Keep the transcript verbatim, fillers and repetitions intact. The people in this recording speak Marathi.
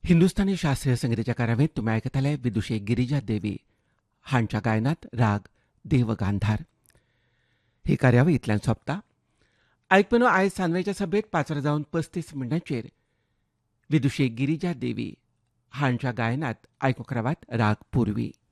हिंदुस्थानी शास्त्रीय संगीताच्या कार्यावळीत तुम्ही आयकताले विदुषी गिरिजा देवी हांच्या गायनात राग देव गांधार. ही कार्यावळ इतल्यान सोंपता. आयकपनो आयज सांजवेच्या सभेत पांच वरां जावन पस्तीस मिनटांचेर विदुषी गिरिजा देवी हांच्या गायनात आयकूंक रावात राग पुर्वी.